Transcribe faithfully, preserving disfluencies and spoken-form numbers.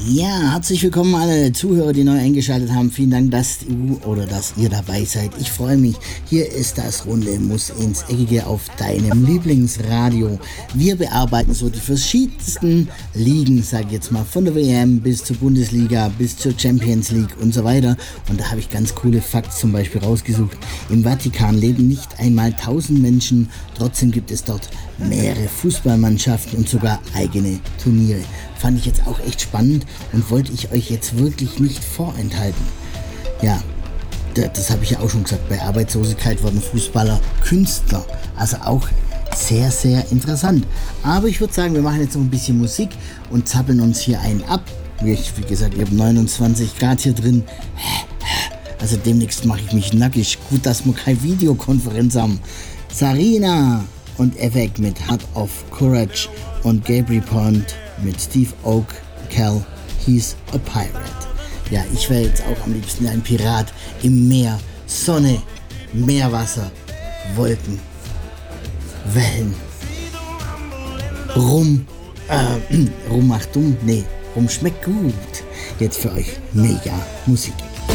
Ja, herzlich willkommen alle Zuhörer, die neu eingeschaltet haben. Vielen Dank, dass du oder dass ihr dabei seid. Ich freue mich. Hier ist das Runde Muss ins Eckige auf deinem Lieblingsradio. Wir bearbeiten so die verschiedensten Ligen, sage ich jetzt mal, von der W M bis zur Bundesliga, bis zur Champions League und so weiter. Und da habe ich ganz coole Facts zum Beispiel rausgesucht. Im Vatikan leben nicht einmal tausend Menschen, trotzdem gibt es dort mehrere Fußballmannschaften und sogar eigene Turniere. Fand ich jetzt auch echt spannend und wollte ich euch jetzt wirklich nicht vorenthalten. Ja, das habe ich ja auch schon gesagt, bei Arbeitslosigkeit wurden Fußballer Künstler. Also auch sehr, sehr interessant. Aber ich würde sagen, wir machen jetzt noch ein bisschen Musik und zappeln uns hier einen ab. Wie, wie gesagt, ich habe neunundzwanzig Grad hier drin. Also demnächst mache ich mich nackig. Gut, dass wir keine Videokonferenz haben. Sarina und Evek mit Heart of Courage und Gabriel Pond mit Steve Oak, Cal, He's a Pirate. Ja, ich wäre jetzt auch am liebsten ein Pirat im Meer, Sonne, Meerwasser, Wolken, Wellen. Rum, äh, Rum macht dumm, nee, Rum schmeckt gut. Jetzt für euch mega Musik.